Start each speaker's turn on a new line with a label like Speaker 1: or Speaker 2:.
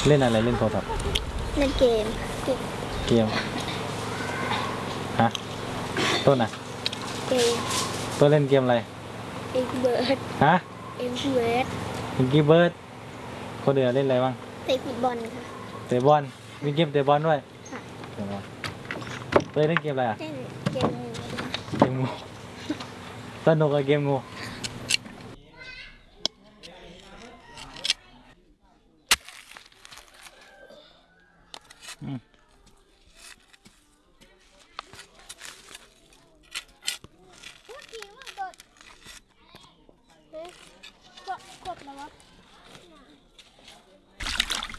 Speaker 1: เล่นอะไรเล่นโทรศัพท์
Speaker 2: เล่นเกม
Speaker 1: ฮะต้นอ่ะ
Speaker 2: เกม
Speaker 1: ต้นเล่นเกมอะไร
Speaker 2: เอ็กเบิร์ด
Speaker 1: ฮะ
Speaker 2: เอ็กเบิร์ด
Speaker 1: กี้เบิร์ดคนเดียวเล่นอะไรบ้าง
Speaker 2: เตะฟุตบอลค่ะ
Speaker 1: เตะบอลมีเกมเตะบอลด้วย
Speaker 2: ค่ะ
Speaker 1: เล่นเกมอะไรอ่ะ
Speaker 2: เล่นเกมงู
Speaker 1: เกมงูสนุกกับเกมงู